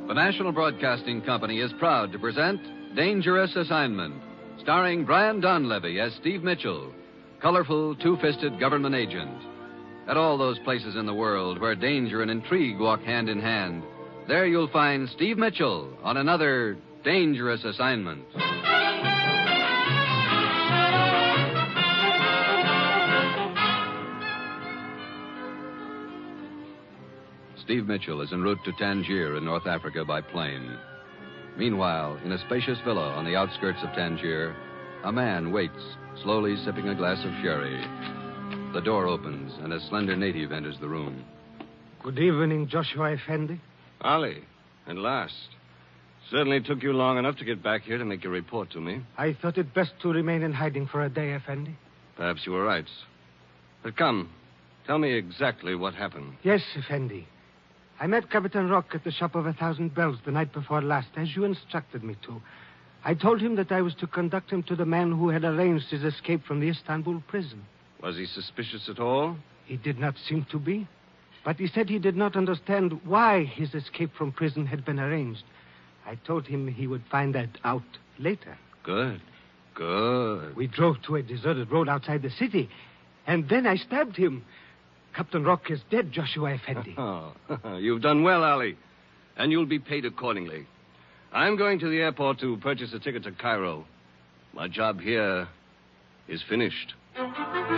The National Broadcasting Company is proud to present Dangerous Assignment, starring Brian Donlevy as Steve Mitchell, colorful, two-fisted government agent. At all those places in the world where danger and intrigue walk hand in hand, there you'll find Steve Mitchell on another dangerous assignment. Steve Mitchell is en route to Tangier in North Africa by plane. Meanwhile, in a spacious villa on the outskirts of Tangier, a man waits, slowly sipping a glass of sherry. The door opens, and a slender native enters the room. Good evening, Joshua Effendi. Ali, at last. Certainly took you long enough to get back here to make your report to me. I thought it best to remain in hiding for a day, Effendi. Perhaps you were right. But come, tell me exactly what happened. Yes, Effendi. I met Captain Rock at the Shop of 1,000 Bells the night before last, as you instructed me to. I told him that I was to conduct him to the man who had arranged his escape from the Istanbul prison. Was he suspicious at all? He did not seem to be. But he said he did not understand why his escape from prison had been arranged. I told him he would find that out later. Good. Good. We drove to a deserted road outside the city, and then I stabbed him. Captain Rock is dead, Joshua Effendi. Oh, you've done well, Ali. And you'll be paid accordingly. I'm going to the airport to purchase a ticket to Cairo. My job here is finished.